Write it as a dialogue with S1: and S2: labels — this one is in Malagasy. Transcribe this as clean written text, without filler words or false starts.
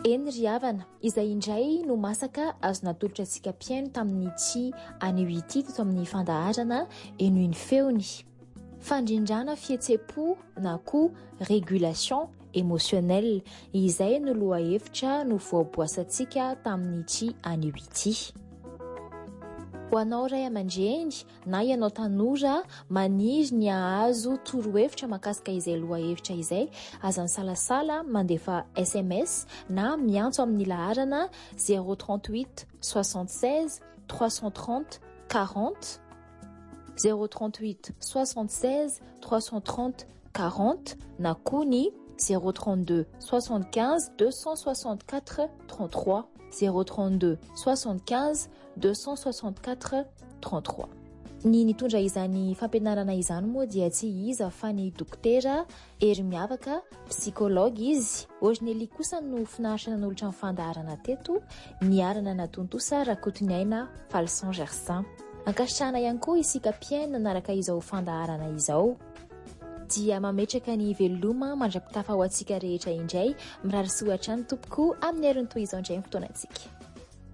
S1: Eny ry havana, izay indray no masaka azo natolotra antsika mpiaino tamin'ny tsy anio ity teto amin'ny fandaharana eno ny feony. Fandrindrana fihetsepo na koa régulation émotionnelle, izay no lohahevitra no voaboasantsika tamin'ny tsy anio ity. Ho anao ray aman-dreny na ianao tanora maniry ny ahazo torohevitra mahakasika izay lohahevitra izay, aza nisalasala mandefa SMS na miantso amin'ny laharana 038 76 330 40 038 76 330 40 na koa ny 032 75 264 33 032 75 264 33. Ny nitondra izany fampianarana izany moa dia tsy iza fa ny dokotera ery miavaka psikology izy. Ornely kosa no finaritra nan'olotra ny fandaharana teto, niarana natontosa Rakotoniaina Falson Gersin. Ankasitrahana ihany koa isika mpiaino nanaraka izao fandaharana izao dia mametraka ny veloma mandrapitafa ho antsika rehetra indray, mirary soatra ny tompoko amin'ny heriny toy izao indray ny fotoanantsika.